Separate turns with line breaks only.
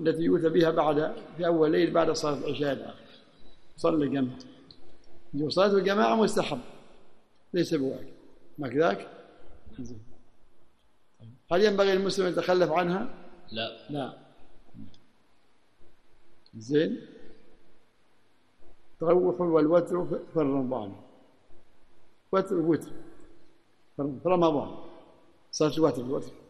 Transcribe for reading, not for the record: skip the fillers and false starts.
التي يؤتى بها في أول ليل بعد صلاة العشاء الآخر، صلى الجماعة. صلاة الجماعة مستحب ليس بواجب، ما كذاك؟ هل ينبغي المسلم أن يتخلف عنها؟ لا. زين. تروح والوتر في رمضان، وتر في رمضان صلاة الوتر